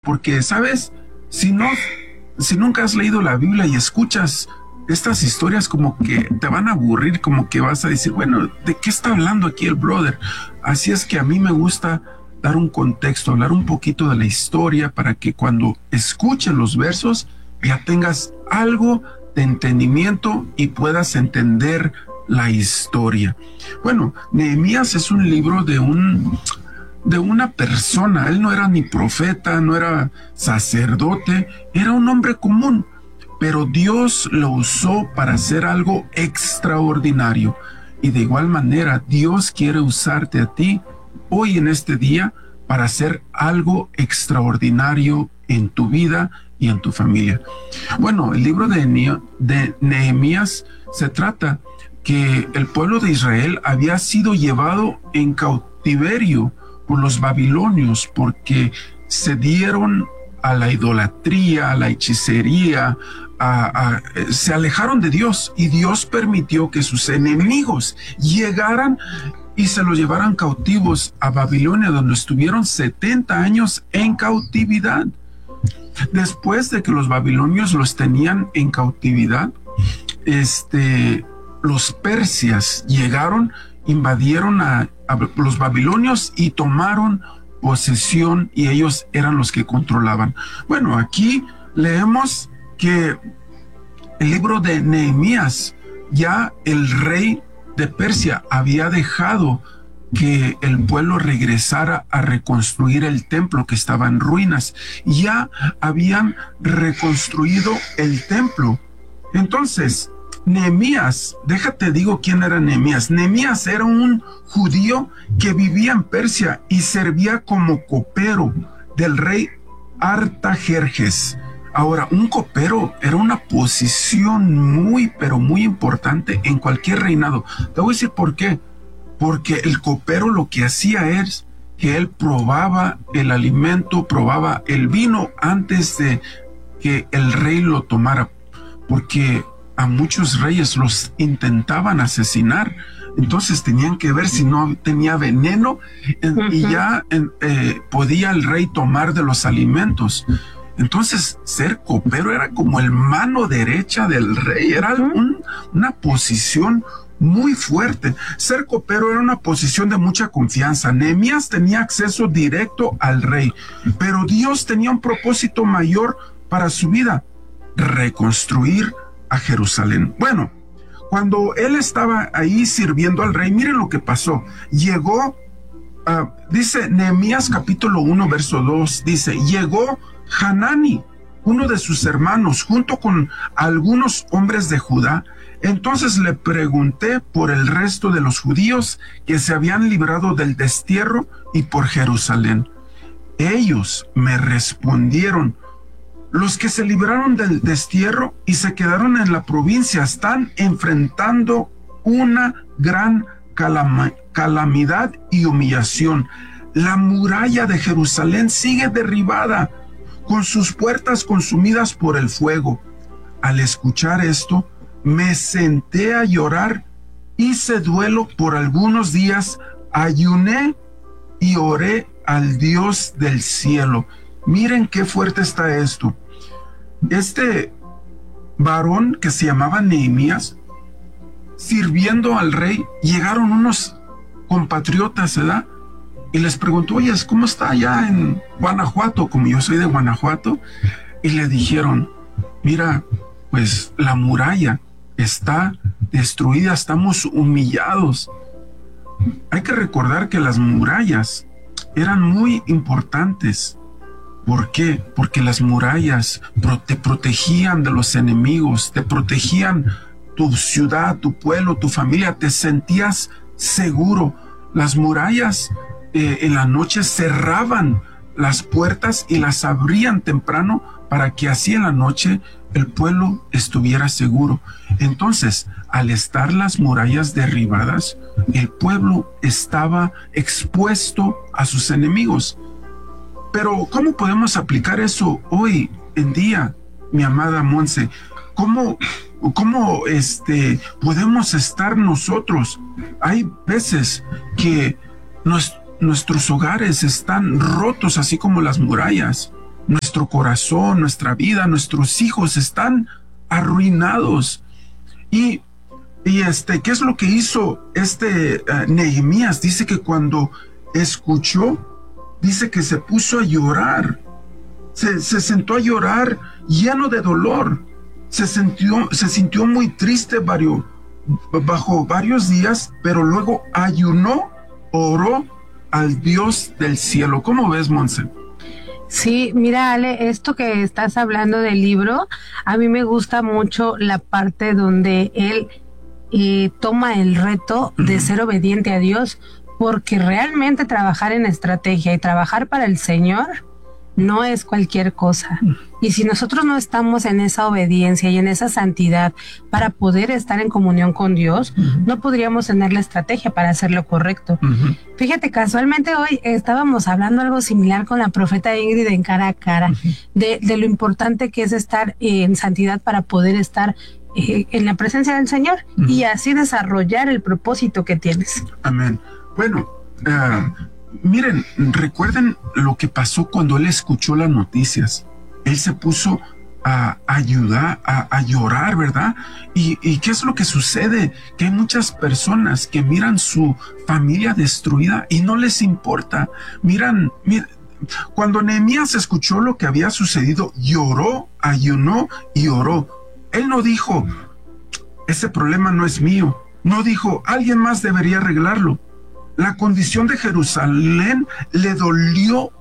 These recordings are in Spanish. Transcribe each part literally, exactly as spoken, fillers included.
porque, ¿sabes? Si no, si nunca has leído la Biblia y escuchas estas historias, como que te van a aburrir, como que vas a decir, bueno, ¿de qué está hablando aquí el brother? Así es que a mí me gusta dar un contexto, hablar un poquito de la historia para que cuando escuches los versos ya tengas algo de entendimiento y puedas entender la historia. Bueno, Nehemías es un libro de un de una persona. Él no era ni profeta, no era sacerdote, era un hombre común, pero Dios lo usó para hacer algo extraordinario. Y de igual manera, Dios quiere usarte a ti hoy en este día para hacer algo extraordinario en tu vida y en tu familia. Bueno, el libro de, ne de Nehemías se trata que el pueblo de Israel había sido llevado en cautiverio por los babilonios porque se dieron a la idolatría, a la hechicería, a, a, se alejaron de Dios, y Dios permitió que sus enemigos llegaran y se los llevaran cautivos a Babilonia, donde estuvieron setenta años en cautividad. Después de que los babilonios los tenían en cautividad, este, los persias llegaron, invadieron a, a los babilonios y tomaron posesión, y ellos eran los que controlaban. Bueno, aquí leemos que el libro de Nehemías, ya el rey de Persia había dejado que el pueblo regresara a reconstruir el templo que estaba en ruinas. Ya habían reconstruido el templo. Entonces, Nehemías, déjate digo quién era Nehemías. Nehemías era un judío que vivía en Persia y servía como copero del rey Artajerjes. Ahora, un copero era una posición muy, pero muy importante en cualquier reinado. Te voy a decir por qué. Porque el copero lo que hacía es que él probaba el alimento, probaba el vino antes de que el rey lo tomara. Porque a muchos reyes los intentaban asesinar, entonces tenían que ver si no tenía veneno, uh-huh. y ya eh, podía el rey tomar de los alimentos. Entonces, ser copero era como el mano derecha del rey, era uh-huh. un, una posición muy fuerte. Ser copero era una posición de mucha confianza. Nehemías tenía acceso directo al rey, pero Dios tenía un propósito mayor para su vida: reconstruir a Jerusalén. Bueno, cuando él estaba ahí sirviendo al rey, miren lo que pasó. Llegó, uh, dice Nehemías capítulo uno, verso dos, dice, llegó Hanani, uno de sus hermanos, junto con algunos hombres de Judá. Entonces le pregunté por el resto de los judíos que se habían librado del destierro y por Jerusalén. Ellos me respondieron: los que se libraron del destierro y se quedaron en la provincia están enfrentando una gran calam- calamidad y humillación. La muralla de Jerusalén sigue derribada, con sus puertas consumidas por el fuego. Al escuchar esto, me senté a llorar, hice duelo por algunos días, ayuné y oré al Dios del cielo. Miren qué fuerte está esto. Este varón que se llamaba Nehemías, sirviendo al rey, llegaron unos compatriotas, ¿verdad? Y les preguntó: oye, ¿cómo está allá en Guanajuato? Como yo soy de Guanajuato. Y le dijeron: mira, pues la muralla está destruida, estamos humillados. Hay que recordar que las murallas eran muy importantes. ¿Por qué? Porque las murallas te protegían de los enemigos, te protegían tu ciudad, tu pueblo, tu familia, te sentías seguro. Las murallas eh, en la noche cerraban las puertas y las abrían temprano para que así en la noche el pueblo estuviera seguro. Entonces, al estar las murallas derribadas, el pueblo estaba expuesto a sus enemigos. Pero, ¿cómo podemos aplicar eso hoy en día, mi amada Monse? ¿Cómo, cómo este, podemos estar nosotros? Hay veces que nos, nuestros hogares están rotos, así como las murallas. nuestro corazón, nuestra vida, nuestros hijos están arruinados. Y, y este, ¿qué es lo que hizo este uh, Nehemías? Dice que cuando escuchó, dice que se puso a llorar. Se, se sentó a llorar lleno de dolor. Se sintió, se sintió muy triste varios, bajo varios días, pero luego ayunó, oró al Dios del cielo. ¿Cómo ves, Monse? Sí, mira, Ale, esto que estás hablando del libro, a mí me gusta mucho la parte donde él eh, toma el reto de uh-huh. ser obediente a Dios, porque realmente trabajar en estrategia y trabajar para el Señor no es cualquier cosa. Y si nosotros no estamos en esa obediencia y en esa santidad para poder estar en comunión con Dios, uh-huh. no podríamos tener la estrategia para hacer lo correcto. Uh-huh. Fíjate, casualmente hoy estábamos hablando algo similar con la profeta Ingrid en Cara a Cara, uh-huh. de, de lo importante que es estar en santidad para poder estar eh, en la presencia del Señor uh-huh. y así desarrollar el propósito que tienes. Amén. Bueno, uh, miren, recuerden lo que pasó cuando él escuchó las noticias. Él se puso a ayudar, a, a llorar, ¿verdad? Y, ¿Y qué es lo que sucede? Que hay muchas personas que miran su familia destruida y no les importa. Miran, miran cuando Nehemías escuchó lo que había sucedido, lloró, ayunó y oró. Él no dijo, ese problema no es mío. No dijo, alguien más debería arreglarlo. La condición de Jerusalén le dolió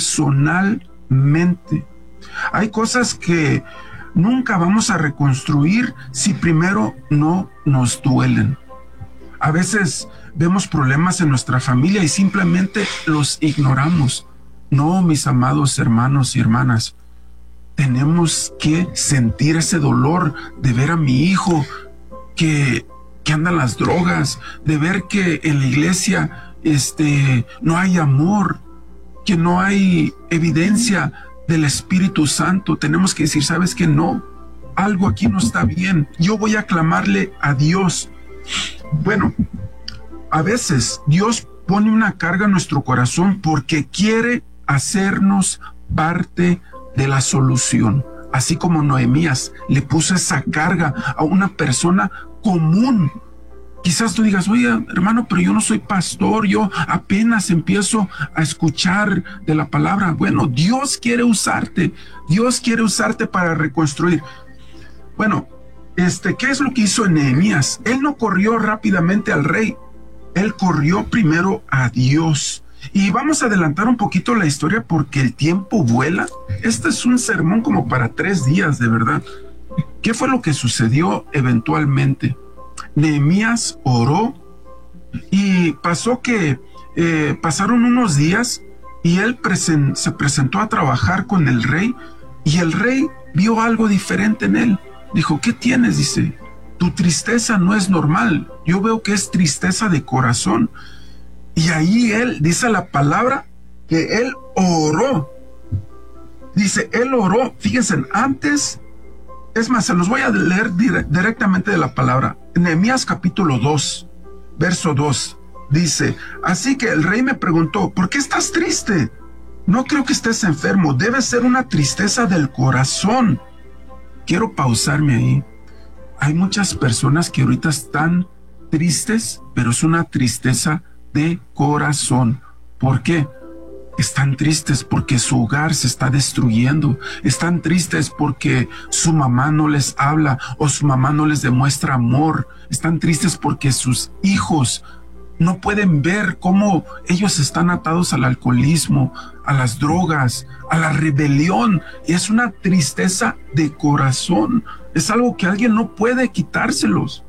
personalmente. Hay cosas que nunca vamos a reconstruir si primero no nos duelen. A veces vemos problemas en nuestra familia y simplemente los ignoramos. No, mis amados hermanos y hermanas, tenemos que sentir ese dolor de ver a mi hijo que, que anda en las drogas, de ver que en la iglesia este, no hay amor, que no hay evidencia del Espíritu Santo. Tenemos que decir, ¿sabes qué? No, algo aquí no está bien. Yo voy a clamarle a Dios. Bueno, a veces Dios pone una carga en nuestro corazón porque quiere hacernos parte de la solución. Así como Nehemías le puso esa carga a una persona común. Quizás tú digas, oye, hermano, pero yo no soy pastor, yo apenas empiezo a escuchar de la palabra. Bueno, Dios quiere usarte, Dios quiere usarte para reconstruir. Bueno, este, ¿qué es lo que hizo Nehemías? Él no corrió rápidamente al rey, él corrió primero a Dios. Y vamos a adelantar un poquito la historia porque el tiempo vuela. Este es un sermón como para tres días, de verdad. ¿Qué fue lo que sucedió eventualmente? Nehemías oró y pasó que eh, pasaron unos días y él presen, se presentó a trabajar con el rey y el rey vio algo diferente en él. Dijo, ¿qué tienes? Dice, tu tristeza no es normal. Yo veo que es tristeza de corazón. Y ahí él, dice la palabra, que él oró. Dice, él oró, fíjense, antes, es más, se los voy a leer dire- directamente de la palabra. Nehemías capítulo dos, verso dos, dice, así que el rey me preguntó, ¿por qué estás triste? No creo que estés enfermo, debe ser una tristeza del corazón. Quiero pausarme ahí. Hay muchas personas que ahorita están tristes, pero es una tristeza de corazón. ¿Por qué? Están tristes porque su hogar se está destruyendo. Están tristes porque su mamá no les habla o su mamá no les demuestra amor. Están tristes porque sus hijos no pueden ver cómo ellos están atados al alcoholismo, a las drogas, a la rebelión. Y es una tristeza de corazón. Es algo que alguien no puede quitárselos.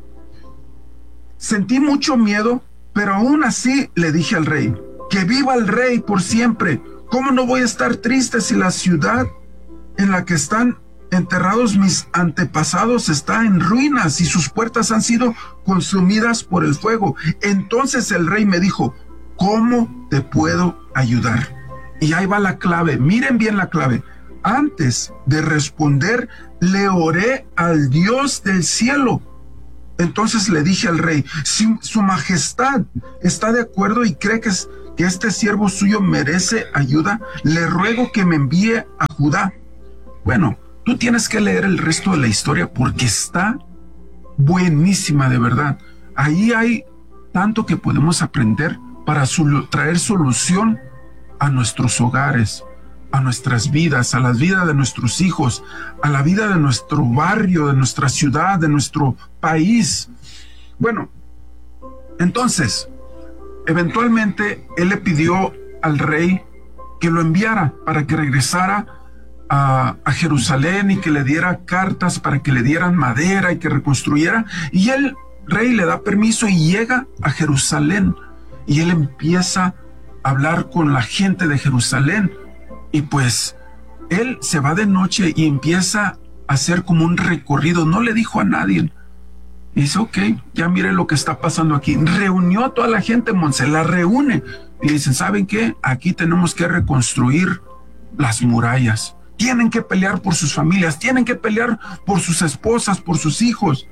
Sentí mucho miedo, pero aún así le dije al rey, que viva el rey por siempre. ¿Cómo no voy a estar triste si la ciudad en la que están enterrados mis antepasados está en ruinas y sus puertas han sido consumidas por el fuego? Entonces el rey me dijo, ¿cómo te puedo ayudar? Y ahí va la clave, miren bien la clave. Antes de responder, le oré al Dios del cielo. Entonces le dije al rey, si su majestad está de acuerdo y cree que, es, que este siervo suyo merece ayuda, le ruego que me envíe a Judá. Bueno, tú tienes que leer el resto de la historia porque está buenísima, de verdad. Ahí hay tanto que podemos aprender para sol- traer solución a nuestros hogares, a nuestras vidas, a la vida de nuestros hijos, a la vida de nuestro barrio, de nuestra ciudad, de nuestro país. Bueno, entonces, eventualmente él le pidió al rey que lo enviara para que regresara a, a Jerusalén y que le diera cartas para que le dieran madera y que reconstruyera. Y el rey le da permiso y llega a Jerusalén. Y él empieza a hablar con la gente de Jerusalén. Y pues él se va de noche y empieza a hacer como un recorrido. No le dijo a nadie. Y dice, ok, ya mire lo que está pasando aquí. Reunió a toda la gente, Monse, la reúne. Y dicen, ¿saben qué? Aquí tenemos que reconstruir las murallas. Tienen que pelear por sus familias, tienen que pelear por sus esposas, por sus hijos.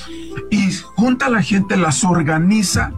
Y junta a la gente, las organiza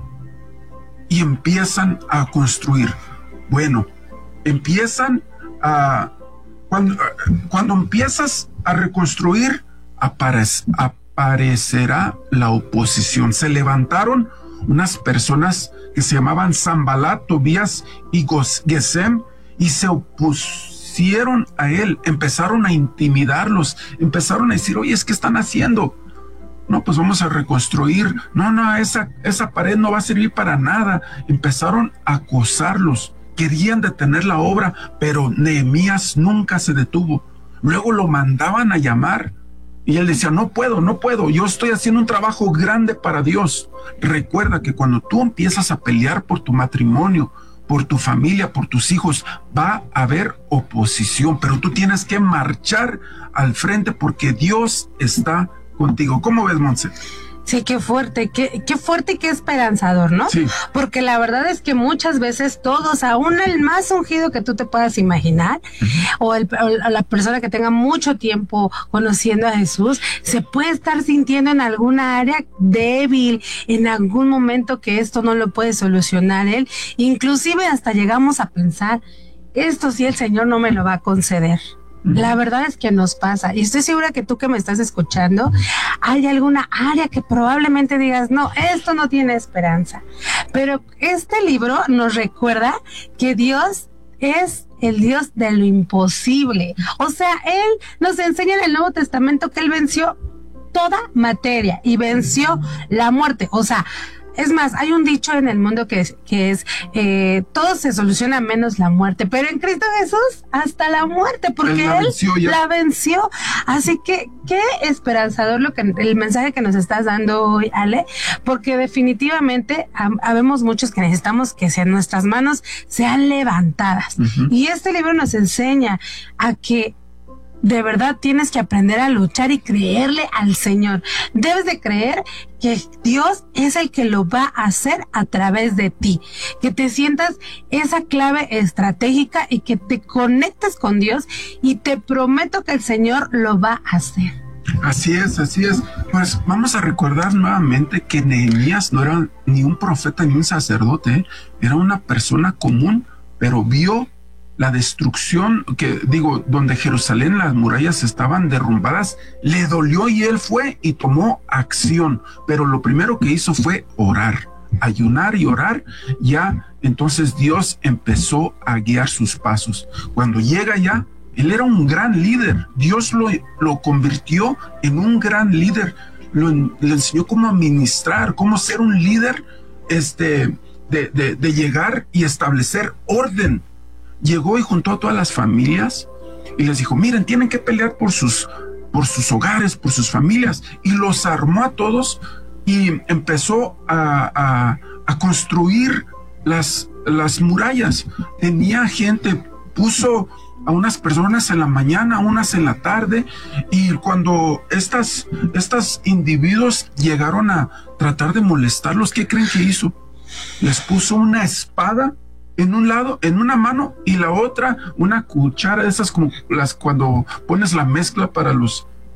y empiezan a construir. Bueno, empiezan a... Cuando, cuando empiezas a reconstruir, aparece, aparecerá la oposición. Se levantaron unas personas que se llamaban Sanbalat, Tobías y Gesem y se opusieron a él, empezaron a intimidarlos, empezaron a decir, oye, ¿qué están haciendo? No, pues vamos a reconstruir. No, no, esa, esa pared no va a servir para nada. Empezaron a acosarlos. Querían detener la obra, pero Nehemías nunca se detuvo. Luego lo mandaban a llamar y él decía, no puedo, no puedo. Yo estoy haciendo un trabajo grande para Dios. Recuerda que cuando tú empiezas a pelear por tu matrimonio, por tu familia, por tus hijos, va a haber oposición, pero tú tienes que marchar al frente porque Dios está contigo. ¿Cómo ves, Monse? Sí, qué fuerte, qué, qué fuerte y qué esperanzador, ¿no? Sí. Porque la verdad es que muchas veces todos, aún el más ungido que tú te puedas imaginar, uh-huh. o, el, o la persona que tenga mucho tiempo conociendo a Jesús, se puede estar sintiendo en alguna área débil, en algún momento que esto no lo puede solucionar él. Inclusive hasta llegamos a pensar, esto sí el Señor no me lo va a conceder. La verdad es que nos pasa, y estoy segura que tú que me estás escuchando, hay alguna área que probablemente digas, no, esto no tiene esperanza. Pero este libro nos recuerda que Dios es el Dios de lo imposible. O sea, Él nos enseña en el Nuevo Testamento que Él venció toda materia y venció la muerte. O sea, es más, hay un dicho en el mundo que es, que es eh, todo se soluciona menos la muerte, pero en Cristo Jesús hasta la muerte, porque Él, Él la venció. Así que qué esperanzador lo que el mensaje que nos estás dando hoy, Ale, porque definitivamente habemos muchos que necesitamos que sean nuestras manos sean levantadas. Uh-huh. Y este libro nos enseña a que de verdad tienes que aprender a luchar y creerle al Señor. Debes de creer que Dios es el que lo va a hacer a través de ti. Que te sientas esa clave estratégica y que te conectes con Dios, y te prometo que el Señor lo va a hacer. Así es, así es. Pues vamos a recordar nuevamente que Nehemías no era ni un profeta ni un sacerdote, ¿eh? Era una persona común, pero vio la destrucción, que digo, donde Jerusalén, las murallas estaban derrumbadas, le dolió y él fue y tomó acción. Pero lo primero que hizo fue orar, ayunar y orar. Ya entonces Dios empezó a guiar sus pasos. Cuando llega ya, él era un gran líder. Dios lo, lo convirtió en un gran líder. Lo, le enseñó cómo administrar, cómo ser un líder, este, de, de, de llegar y establecer orden. Llegó y juntó a todas las familias y les dijo, miren, tienen que pelear por sus, por sus hogares, por sus familias. Y los armó a todos y empezó a, a, a construir las, las murallas. Tenía gente, puso a unas personas en la mañana, unas en la tarde, y cuando estas, estos individuos llegaron a tratar de molestarlos, ¿qué creen que hizo? Les puso una espada en un lado, en una mano, y la otra una cuchara de esas como las cuando pones la mezcla para los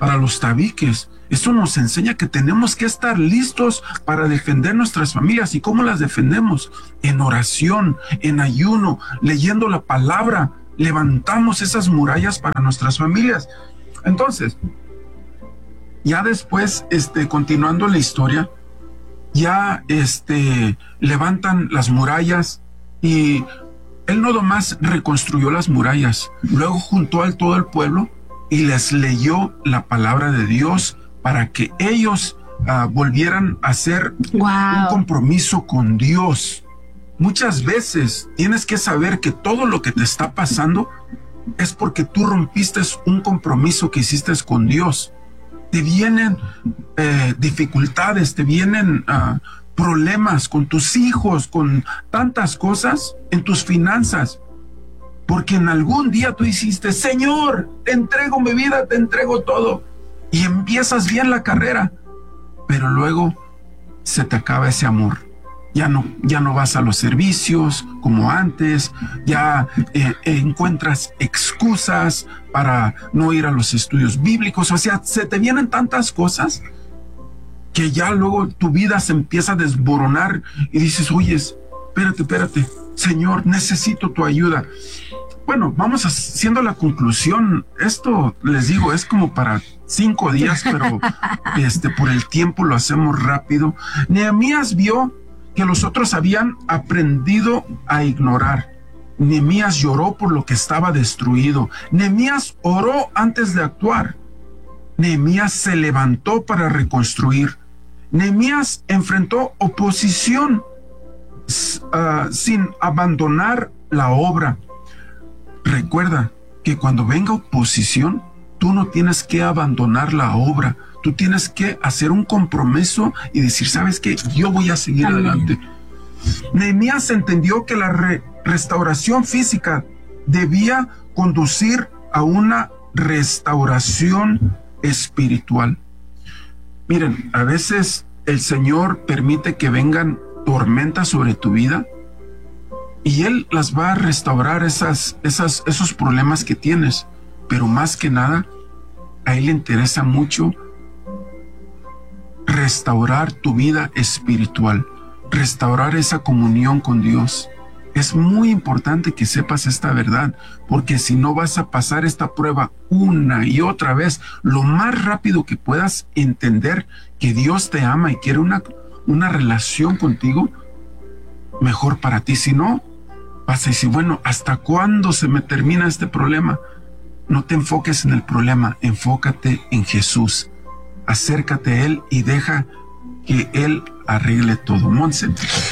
para los tabiques. Eso nos enseña que tenemos que estar listos para defender nuestras familias. ¿Y cómo las defendemos? En oración, en ayuno, leyendo la palabra. Levantamos esas murallas para nuestras familias. Entonces, ya después, este, continuando la historia, ya este, levantan las murallas y él no nomás reconstruyó las murallas, luego juntó a todo el pueblo y les leyó la palabra de Dios para que ellos uh, volvieran a hacer wow. un compromiso con Dios. Muchas veces tienes que saber que todo lo que te está pasando es porque tú rompiste un compromiso que hiciste con Dios. Te vienen eh, dificultades, te vienen uh, problemas con tus hijos, con tantas cosas en tus finanzas, porque en algún día tú hiciste, Señor, te entrego mi vida, te entrego todo, y empiezas bien la carrera, pero luego se te acaba ese amor. Ya no, ya no vas a los servicios como antes, ya eh, encuentras excusas para no ir a los estudios bíblicos, o sea, se te vienen tantas cosas que ya luego tu vida se empieza a desboronar y dices, oye, espérate, espérate, Señor, necesito tu ayuda. Bueno, vamos haciendo la conclusión. Esto, les digo, es como para cinco días, pero este, por el tiempo lo hacemos rápido. Nehemías vio que los otros habían aprendido a ignorar. Nehemías lloró por lo que estaba destruido. Nehemías oró antes de actuar. Nehemías se levantó para reconstruir. Nehemías enfrentó oposición uh, sin abandonar la obra. Recuerda que cuando venga oposición, tú no tienes que abandonar la obra. Tú tienes que hacer un compromiso y decir, ¿sabes qué? Yo voy a seguir Amén. Adelante. Nehemías entendió que la re restauración física debía conducir a una restauración espiritual. Miren, a veces el Señor permite que vengan tormentas sobre tu vida y Él las va a restaurar esas, esas, esos problemas que tienes. Pero más que nada, a Él le interesa mucho restaurar tu vida espiritual, restaurar esa comunión con Dios. Es muy importante que sepas esta verdad, porque si no vas a pasar esta prueba una y otra vez, lo más rápido que puedas entender que Dios te ama y quiere una, una relación contigo, mejor para ti. Si no, vas a decir, bueno, ¿hasta cuándo se me termina este problema? No te enfoques en el problema, enfócate en Jesús. Acércate a Él y deja que Él arregle todo. Monse.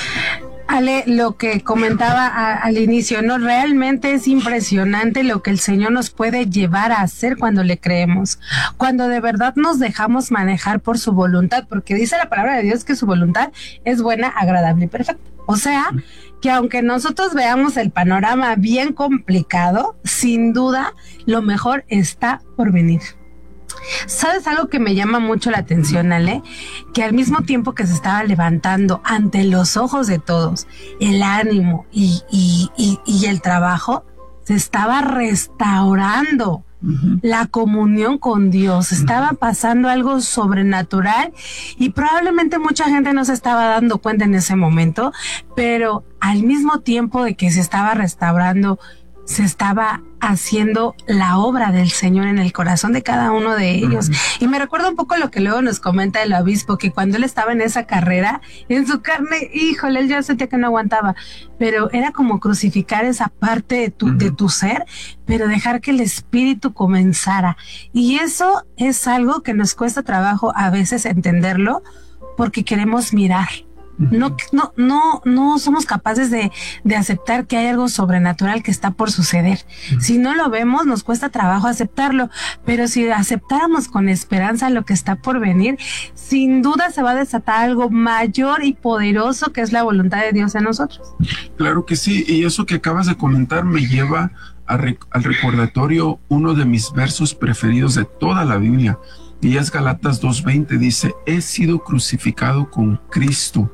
Ale, lo que comentaba a, al inicio, ¿no? Realmente es impresionante lo que el Señor nos puede llevar a hacer cuando le creemos, cuando de verdad nos dejamos manejar por su voluntad, porque dice la palabra de Dios que su voluntad es buena, agradable y perfecta. O sea, que aunque nosotros veamos el panorama bien complicado, sin duda, lo mejor está por venir. ¿Sabes algo que me llama mucho la atención, Ale? Que al mismo tiempo que se estaba levantando ante los ojos de todos el ánimo y, y, y, y el trabajo, se estaba restaurando uh-huh. la comunión con Dios. Estaba pasando algo sobrenatural y probablemente mucha gente no se estaba dando cuenta en ese momento, pero al mismo tiempo de que se estaba restaurando, se estaba haciendo la obra del Señor en el corazón de cada uno de ellos. Uh-huh. Y me recuerda un poco lo que luego nos comenta el obispo, que cuando él estaba en esa carrera, en su carne, híjole, él ya sentía que no aguantaba, pero era como crucificar esa parte de tu, uh-huh. de tu ser, pero dejar que el Espíritu comenzara. Y eso es algo que nos cuesta trabajo a veces entenderlo, porque queremos mirar. No, no, no, no somos capaces de, de aceptar que hay algo sobrenatural que está por suceder. Uh-huh. Si no lo vemos, nos cuesta trabajo aceptarlo, pero si aceptáramos con esperanza lo que está por venir, sin duda se va a desatar algo mayor y poderoso que es la voluntad de Dios en nosotros. Claro que sí, y eso que acabas de comentar me lleva a rec- al recordatorio uno de mis versos preferidos de toda la Biblia, y es Galatas dos veinte, dice, he sido crucificado con Cristo,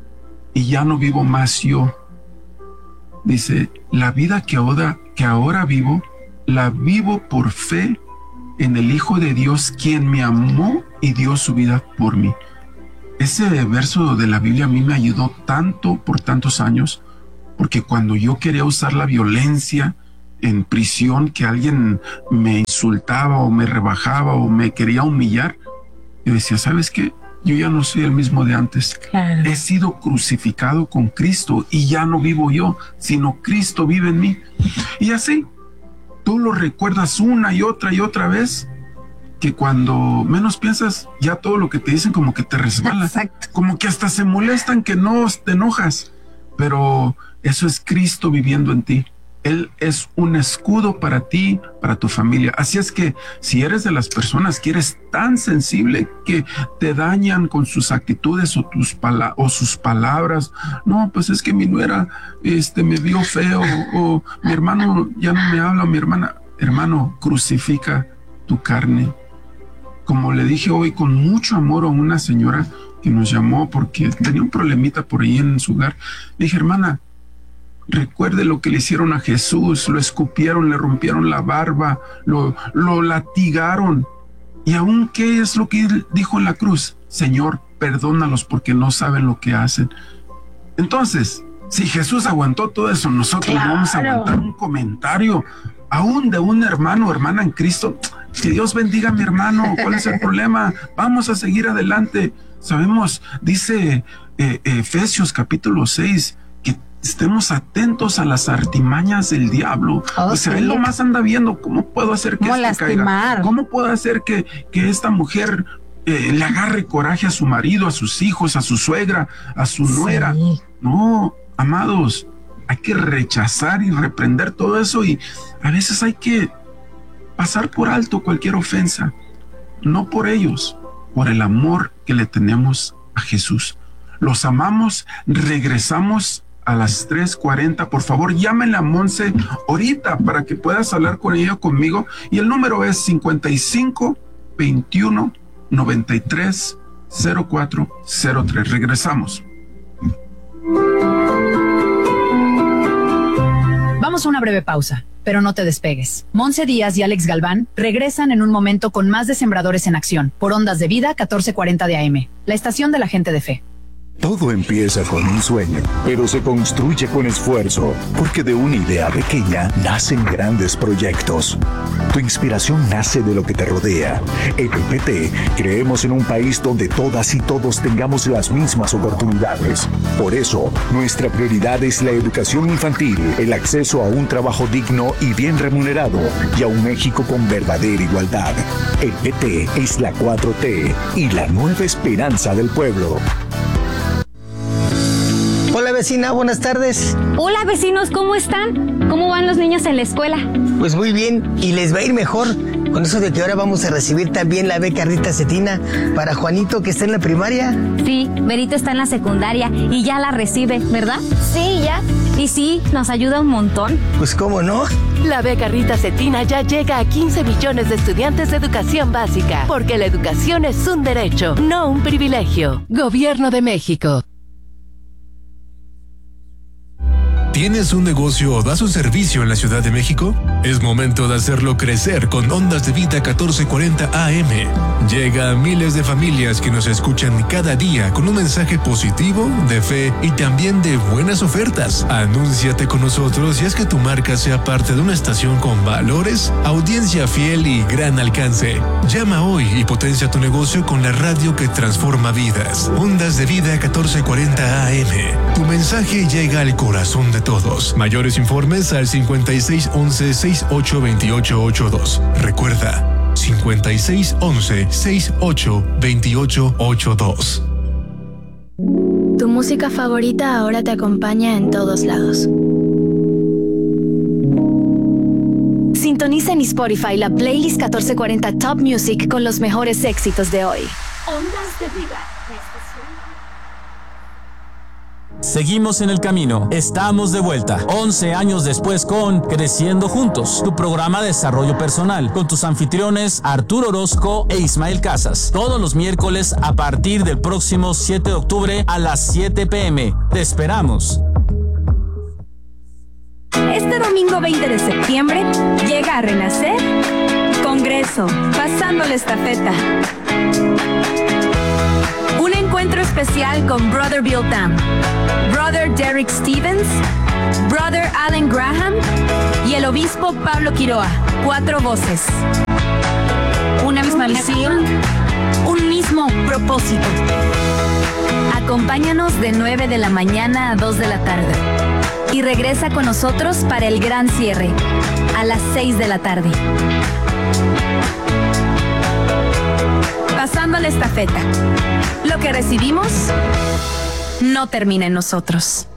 y ya no vivo más yo. Dice, la vida que ahora, que ahora vivo, la vivo por fe en el Hijo de Dios, quien me amó y dio su vida por mí. Ese verso de la Biblia a mí me ayudó tanto por tantos años, porque cuando yo quería usar la violencia en prisión, que alguien me insultaba o me rebajaba o me quería humillar, yo decía, ¿sabes qué? Yo ya no soy el mismo de antes. Claro. He sido crucificado con Cristo y ya no vivo yo, sino Cristo vive en mí. Y así, tú lo recuerdas una y otra y otra vez, que cuando menos piensas, ya todo lo que te dicen como que te resbala. Exacto. Como que hasta se molestan que no te enojas. Pero eso es Cristo viviendo en ti. Él es un escudo para ti, para tu familia. Así es que si eres de las personas que eres tan sensible que te dañan con sus actitudes o, tus pala- o sus palabras, no, pues es que mi nuera este, me vio feo, o mi hermano ya no me habla, mi hermana, hermano, crucifica tu carne. Como le dije hoy con mucho amor a una señora que nos llamó porque tenía un problemita por ahí en su hogar, le dije, hermana, recuerde lo que le hicieron a Jesús, lo escupieron, le rompieron la barba, lo, lo latigaron. Y aún, ¿qué es lo que él dijo en la cruz? Señor, perdónalos porque no saben lo que hacen. Entonces, si Jesús aguantó todo eso, nosotros Claro. vamos a aguantar un comentario, aún de un hermano o hermana en Cristo. Que Dios bendiga a mi hermano, ¿cuál es el problema? Vamos a seguir adelante. Sabemos, dice eh, Efesios capítulo seis, que estemos atentos a las artimañas del diablo. Oh, o sea, sí. él nomás anda viendo cómo puedo hacer que ¿Cómo este caiga. lastimar? ¿Cómo puedo hacer que, que esta mujer eh, le agarre coraje a su marido, a sus hijos, a su suegra, a su nuera? Sí. No, amados, hay que rechazar y reprender todo eso, y a veces hay que pasar por alto cualquier ofensa, no por ellos, por el amor que le tenemos a Jesús. Los amamos. Regresamos a las tres cuarenta. Por favor, llámenle a Monse ahorita para que puedas hablar con ella, conmigo, y el número es cincuenta y cinco, veintiuno, noventa y tres, cero cuatro cero tres. Regresamos. Vamos a una breve pausa, pero no te despegues. Monse Díaz y Alex Galván regresan en un momento con más de Sembradores en Acción, por Ondas de Vida catorce cuarenta de A M, la estación de la gente de fe. Todo empieza con un sueño, pero se construye con esfuerzo, porque de una idea pequeña nacen grandes proyectos. Tu inspiración nace de lo que te rodea. En el P T creemos en un país donde todas y todos tengamos las mismas oportunidades. Por eso, nuestra prioridad es la educación infantil, el acceso a un trabajo digno y bien remunerado, y a un México con verdadera igualdad. El P T es la cuatro T y la nueva esperanza del pueblo. Hola vecina, buenas tardes. Hola vecinos, ¿cómo están? ¿Cómo van los niños en la escuela? Pues muy bien, y les va a ir mejor con eso de que ahora vamos a recibir también la beca Rita Cetina para Juanito, que está en la primaria. Sí, Berito está en la secundaria y ya la recibe, ¿verdad? Sí, ya. Y sí, nos ayuda un montón. Pues cómo no. La beca Rita Cetina ya llega a quince millones de estudiantes de educación básica, porque la educación es un derecho, no un privilegio. Gobierno de México. ¿Tienes un negocio o das un servicio en la Ciudad de México? Es momento de hacerlo crecer con Ondas de Vida catorce cuarenta A M. Llega a miles de familias que nos escuchan cada día con un mensaje positivo, de fe y también de buenas ofertas. Anúnciate con nosotros y haz que tu marca sea parte de una estación con valores, audiencia fiel y gran alcance. Llama hoy y potencia tu negocio con la radio que transforma vidas. Ondas de Vida catorce cuarenta A M. Tu mensaje llega al corazón de todos. Mayores informes al cincuenta y seis once, sesenta y ocho veintiocho ochenta y dos. Recuerda, cincuenta y seis once, sesenta y ocho veintiocho ochenta y dos. Tu música favorita ahora te acompaña en todos lados. Sintoniza en Spotify la playlist catorce cuarenta Top Music con los mejores éxitos de hoy. Ondas de Vida. Seguimos en el camino, estamos de vuelta, once años después con Creciendo Juntos, tu programa de desarrollo personal, con tus anfitriones Arturo Orozco e Ismael Casas, todos los miércoles a partir del próximo siete de octubre a las siete pe eme. Te esperamos. Este domingo veinte de septiembre llega a renacer Congreso regreso, pasando la estafeta. Un encuentro especial con Brother Bill Tam, Brother Derek Stevens, Brother Alan Graham y el obispo Pablo Quiroa. Cuatro voces. Una misma misión, un mismo propósito. Acompáñanos de nueve de la mañana a dos de la tarde. Y regresa con nosotros para el gran cierre, a las seis de la tarde. Pasando la estafeta. Lo que recibimos no termina en nosotros.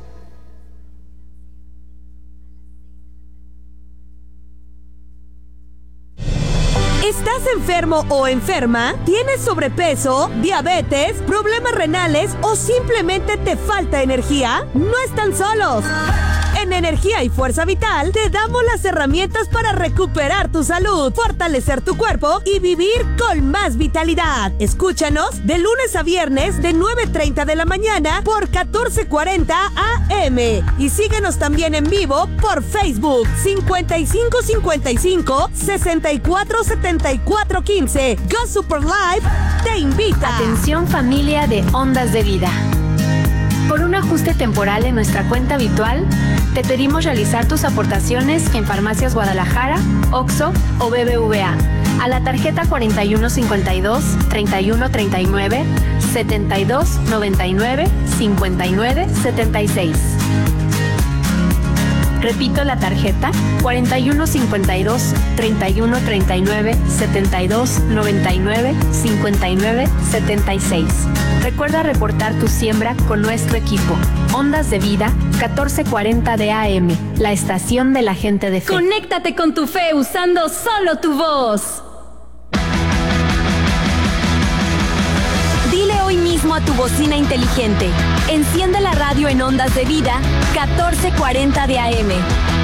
¿Estás enfermo o enferma? ¿Tienes sobrepeso, diabetes, problemas renales o simplemente te falta energía? No están solos. En Energía y Fuerza Vital te damos las herramientas para recuperar tu salud, fortalecer tu cuerpo y vivir con más vitalidad. Escúchanos de lunes a viernes de nueve treinta de la mañana por catorce cuarenta A M y síguenos también en vivo por Facebook cincuenta y cinco cincuenta y cinco, sesenta y cuatro setenta y cuatro quince. Go Super Live te invita. Atención familia de Ondas de Vida. Por un ajuste temporal en nuestra cuenta habitual, te pedimos realizar tus aportaciones en Farmacias Guadalajara, Oxxo o B B V A a la tarjeta cuarenta y uno cincuenta y dos, treinta y uno treinta y nueve, setenta y dos noventa y nueve, cincuenta y nueve setenta y seis. Repito la tarjeta cuarenta y uno cincuenta y dos, treinta y uno treinta y nueve, setenta y dos noventa y nueve, cincuenta y nueve setenta y seis. Recuerda reportar tu siembra con nuestro equipo. Ondas de Vida, catorce cuarenta de A M, la estación de la gente de fe. Conéctate con tu fe usando solo tu voz. Dile hoy mismo a tu bocina inteligente: enciende la radio en Ondas de Vida, catorce cuarenta de A M.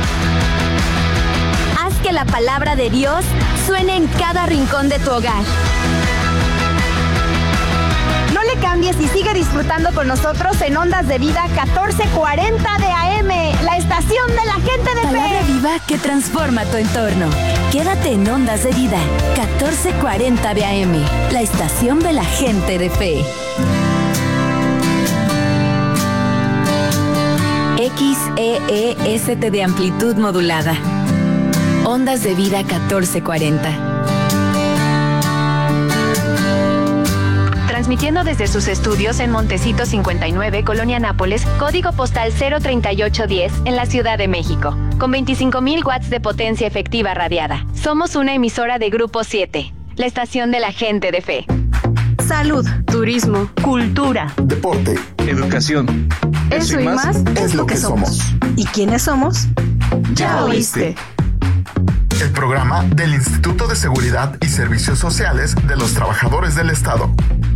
Haz que la palabra de Dios suene en cada rincón de tu hogar. No le cambies y sigue disfrutando con nosotros en Ondas de Vida catorce cuarenta de A M, la estación de la gente de fe. Palabra viva que transforma tu entorno. Quédate en Ondas de Vida catorce cuarenta de A M, la estación de la gente de fe. X E E S T de amplitud modulada. Ondas de Vida catorce cuarenta. Transmitiendo desde sus estudios en Montecito cincuenta y nueve, Colonia Nápoles, código postal cero treinta y ocho diez, en la Ciudad de México, con veinticinco mil watts de potencia efectiva radiada. Somos una emisora de Grupo siete, la estación de la gente de fe. Salud, turismo, cultura, deporte, educación. Eso, Eso y más, más es lo que somos. ¿Y quiénes somos? Ya oíste. El programa del Instituto de Seguridad y Servicios Sociales de los Trabajadores del Estado.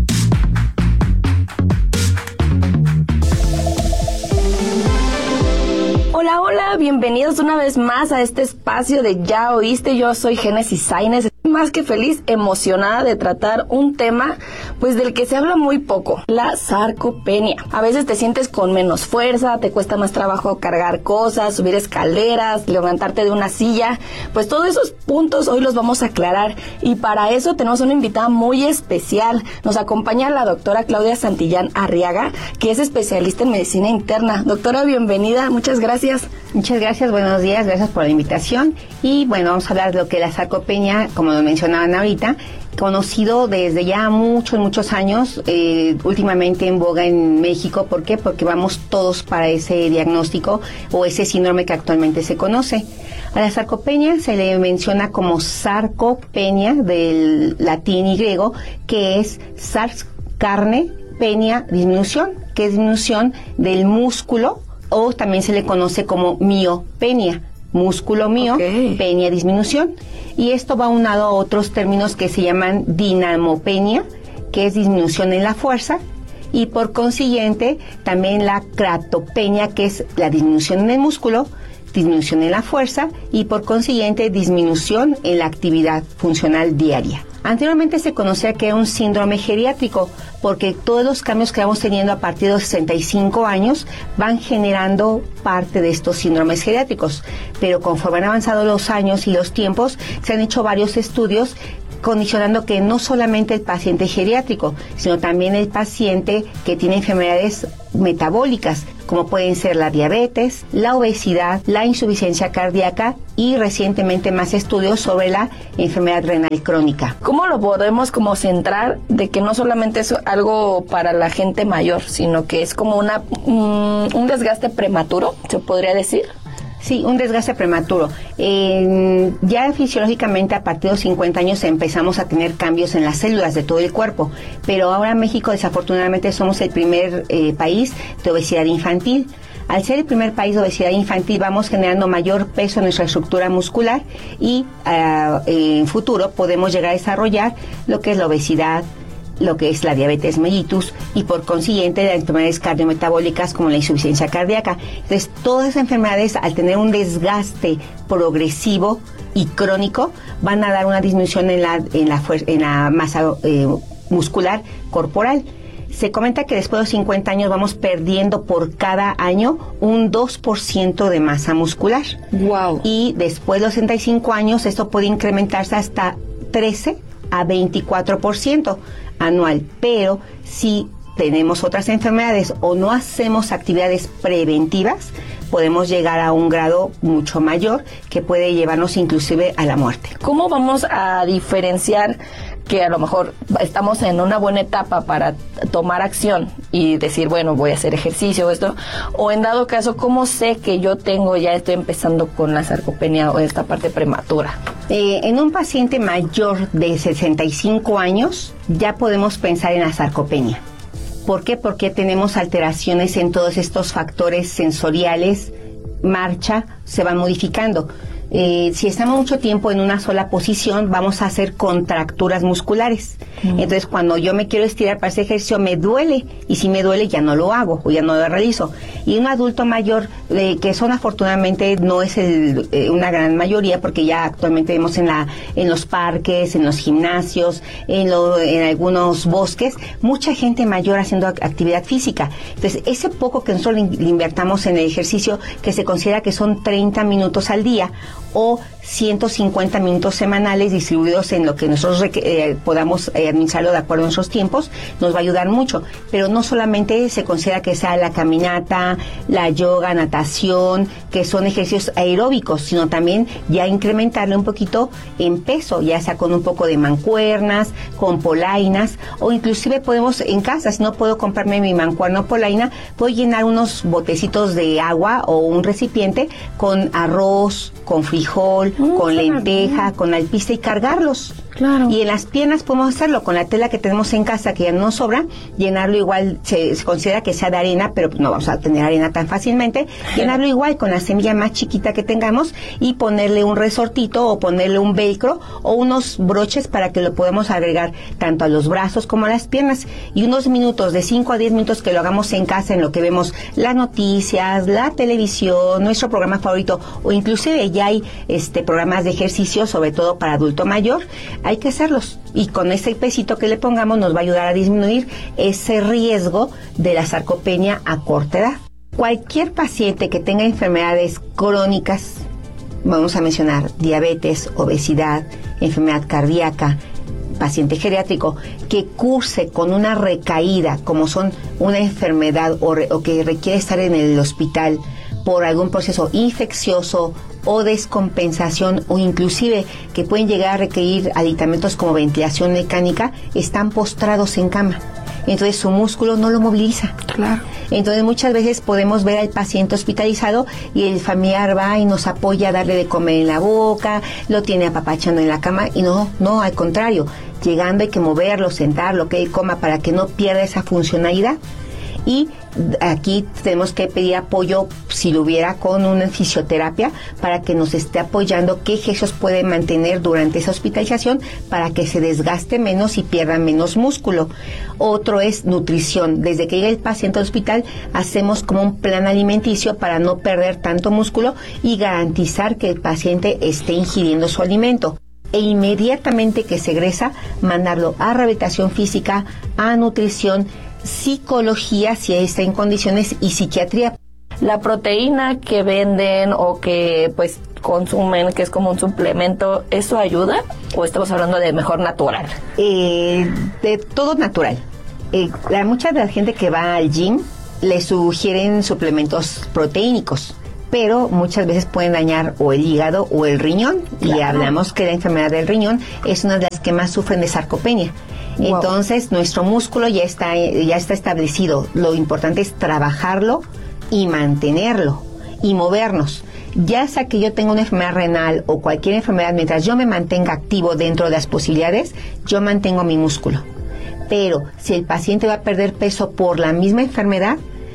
Hola, hola, bienvenidos una vez más a este espacio de Ya Oíste. Yo soy Génesis Sainz, más que feliz, emocionada de tratar un tema pues del que se habla muy poco, la sarcopenia. A veces te sientes con menos fuerza, te cuesta más trabajo cargar cosas, subir escaleras, levantarte de una silla. Pues todos esos puntos hoy los vamos a aclarar y para eso tenemos una invitada muy especial. Nos acompaña la doctora Claudia Santillán Arriaga, que es especialista en medicina interna. Doctora, bienvenida, muchas gracias. Muchas gracias, buenos días, gracias por la invitación. Y bueno, vamos a hablar de lo que es la sarcopenia, como lo mencionaban ahorita, conocido desde ya muchos, muchos años, eh, últimamente en boga en México. ¿Por qué? Porque vamos todos para ese diagnóstico o ese síndrome que actualmente se conoce. A la sarcopenia se le menciona como sarcopenia, del latín y griego, que es sars, carne, penia, disminución, que es disminución del músculo, o también se le conoce como miopenia, músculo mío, okay. Penia, disminución. Y esto va aunado a otros términos que se llaman dinamopenia, que es disminución en la fuerza, y por consiguiente también la cratopenia, que es la disminución en el músculo, disminución en la fuerza y por consiguiente disminución en la actividad funcional diaria. Anteriormente se conocía que era un síndrome geriátrico porque todos los cambios que vamos teniendo a partir de los sesenta y cinco años van generando parte de estos síndromes geriátricos, pero conforme han avanzado los años y los tiempos se han hecho varios estudios condicionando que no solamente el paciente geriátrico, sino también el paciente que tiene enfermedades metabólicas, como pueden ser la diabetes, la obesidad, la insuficiencia cardíaca y recientemente más estudios sobre la enfermedad renal crónica. ¿Cómo lo podemos como centrar de que no solamente es algo para la gente mayor, sino que es como una un, un desgaste prematuro, se podría decir? Sí, un desgaste prematuro. Eh, ya fisiológicamente a partir de los cincuenta años empezamos a tener cambios en las células de todo el cuerpo, pero ahora México desafortunadamente somos el primer eh, país de obesidad infantil. Al ser el primer país de obesidad infantil vamos generando mayor peso en nuestra estructura muscular y uh, en futuro podemos llegar a desarrollar lo que es la obesidad, lo que es la diabetes mellitus y por consiguiente las enfermedades cardiometabólicas como la insuficiencia cardíaca. Entonces todas esas enfermedades al tener un desgaste progresivo y crónico van a dar una disminución en la, en la, en la masa eh, muscular corporal. Se comenta que después de los cincuenta años vamos perdiendo por cada año un dos por ciento de masa muscular. Wow. Y después de los sesenta y cinco años esto puede incrementarse hasta trece a veinticuatro por ciento anual, pero si tenemos otras enfermedades o no hacemos actividades preventivas, podemos llegar a un grado mucho mayor que puede llevarnos inclusive a la muerte. ¿Cómo vamos a diferenciar que a lo mejor estamos en una buena etapa para tomar acción y decir, bueno, voy a hacer ejercicio o esto, o en dado caso, cómo sé que yo tengo, ya estoy empezando con la sarcopenia o esta parte prematura? Eh, en un paciente mayor de sesenta y cinco años ya podemos pensar en la sarcopenia. ¿Por qué? Porque tenemos alteraciones en todos estos factores sensoriales, marcha, se van modificando. Eh, si estamos mucho tiempo en una sola posición, vamos a hacer contracturas musculares. Mm. Entonces, cuando yo me quiero estirar para ese ejercicio, me duele. Y si me duele, ya no lo hago o ya no lo realizo. Y un adulto mayor, eh, que son afortunadamente no es el, eh, una gran mayoría, porque ya actualmente vemos en, la, en los parques, en los gimnasios, en, lo, en algunos bosques, mucha gente mayor haciendo actividad física. Entonces, ese poco que nosotros le invertamos en el ejercicio, que se considera que son treinta minutos al día, o ciento cincuenta minutos semanales distribuidos en lo que nosotros eh, podamos eh, administrarlo de acuerdo a nuestros tiempos, nos va a ayudar mucho. Pero no solamente se considera que sea la caminata, la yoga, natación, que son ejercicios aeróbicos, sino también ya incrementarle un poquito en peso, ya sea con un poco de mancuernas, con polainas, o inclusive podemos en casa, si no puedo comprarme mi mancuerna o polaina, puedo llenar unos botecitos de agua o un recipiente con arroz, con frijol, mm, con lenteja, bien. Con alpiste y cargarlos. Claro. Y en las piernas podemos hacerlo con la tela que tenemos en casa, que ya no nos sobra, llenarlo igual, se, se considera que sea de arena, pero no vamos a tener arena tan fácilmente, llenarlo igual con la semilla más chiquita que tengamos y ponerle un resortito o ponerle un velcro o unos broches para que lo podamos agregar tanto a los brazos como a las piernas, y unos minutos, de cinco a diez minutos que lo hagamos en casa, en lo que vemos las noticias, la televisión, nuestro programa favorito, o inclusive ya hay este programas de ejercicio, sobre todo para adulto mayor. Hay que hacerlos, y con ese pesito que le pongamos nos va a ayudar a disminuir ese riesgo de la sarcopenia a corta edad. Cualquier paciente que tenga enfermedades crónicas, vamos a mencionar diabetes, obesidad, enfermedad cardíaca, paciente geriátrico, que curse con una recaída, como son una enfermedad o, re, o que requiere estar en el hospital por algún proceso infeccioso o descompensación, o inclusive que pueden llegar a requerir aditamentos como ventilación mecánica, están postrados en cama. Entonces su músculo no lo moviliza. Claro. Entonces muchas veces podemos ver al paciente hospitalizado y el familiar va y nos apoya a darle de comer en la boca, lo tiene apapachando en la cama, y no, no, al contrario, llegando hay que moverlo, sentarlo, que él coma para que no pierda esa funcionalidad. Y aquí tenemos que pedir apoyo, si lo hubiera, con una fisioterapia para que nos esté apoyando qué ejercicios puede mantener durante esa hospitalización para que se desgaste menos y pierda menos músculo. Otro es nutrición. Desde que llega el paciente al hospital hacemos como un plan alimenticio para no perder tanto músculo y garantizar que el paciente esté ingiriendo su alimento. E inmediatamente que se egresa, mandarlo a rehabilitación física, a nutrición, psicología si está en condiciones, y psiquiatría. La proteína que venden o que pues consumen, que es como un suplemento, ¿eso ayuda o estamos hablando de mejor natural? Eh, de todo natural. Eh, la, mucha de la gente que va al gym le sugieren suplementos proteínicos, pero muchas veces pueden dañar o el hígado o el riñón. Claro. Y hablamos que la enfermedad del riñón es una de las que más sufren de sarcopenia. Wow. Entonces, nuestro músculo ya está, ya está establecido. Lo importante es trabajarlo y mantenerlo y movernos. Ya sea que yo tenga una enfermedad renal o cualquier enfermedad, mientras yo me mantenga activo dentro de las posibilidades, yo mantengo mi músculo. Pero si el paciente va a perder peso por la misma enfermedad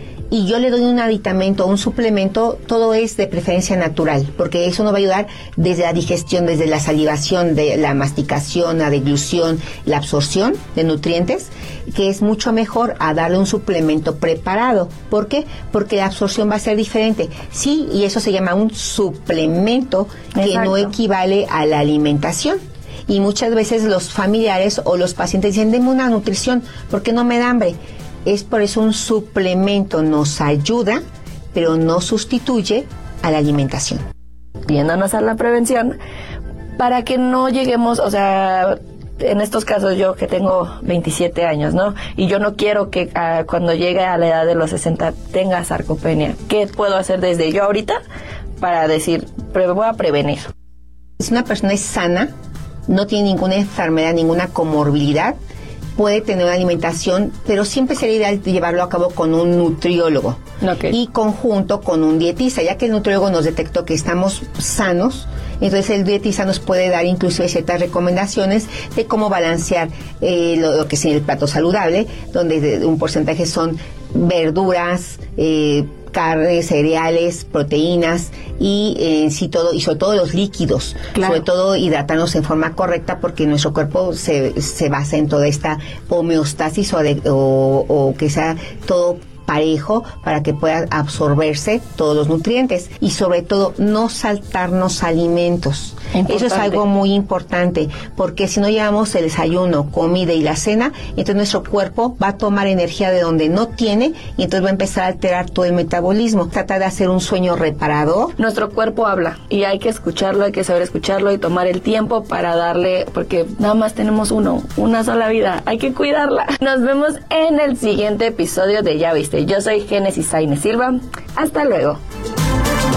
y yo le doy un aditamento o un suplemento, todo es de preferencia natural, porque eso nos va a ayudar desde la digestión, desde la salivación, de la masticación, la deglución, la absorción de nutrientes, que es mucho mejor a darle un suplemento preparado. ¿Por qué? Porque la absorción va a ser diferente. Sí, y eso se llama un suplemento que Exacto. no equivale a la alimentación. Y muchas veces los familiares o los pacientes dicen, denme una nutrición, porque no me da hambre. Es por eso un suplemento nos ayuda, pero no sustituye a la alimentación. Yéndonos a la prevención, para que no lleguemos, o sea, en estos casos yo que tengo veintisiete años, ¿no? Y yo no quiero que uh, cuando llegue a la edad de los sesenta tenga sarcopenia. ¿Qué puedo hacer desde yo ahorita para decir, pre- voy a prevenir? Si una persona es sana, no tiene ninguna enfermedad, ninguna comorbilidad, puede tener una alimentación, pero siempre sería ideal llevarlo a cabo con un nutriólogo okay. y conjunto con un dietista, ya que el nutriólogo nos detectó que estamos sanos. Entonces el dietista nos puede dar inclusive ciertas recomendaciones de cómo balancear eh, lo, lo que es el plato saludable, donde de, un porcentaje son verduras, eh, carnes, cereales, proteínas y eh, sí todo, y sobre todo los líquidos, claro. sobre todo hidratarnos en forma correcta, porque nuestro cuerpo se, se basa en toda esta homeostasis o, de, o, o que sea todo parejo para que puedan absorberse todos los nutrientes, y sobre todo no saltarnos alimentos. Importante. Eso es algo muy importante, porque si no llevamos el desayuno, comida y la cena, entonces nuestro cuerpo va a tomar energía de donde no tiene y entonces va a empezar a alterar todo el metabolismo. Trata de hacer un sueño reparador. Nuestro cuerpo habla y hay que escucharlo, hay que saber escucharlo y tomar el tiempo para darle, porque nada más tenemos uno, una sola vida, hay que cuidarla. Nos vemos en el siguiente episodio de Ya Viste. Yo soy Génesis Sainz Silva. Hasta luego.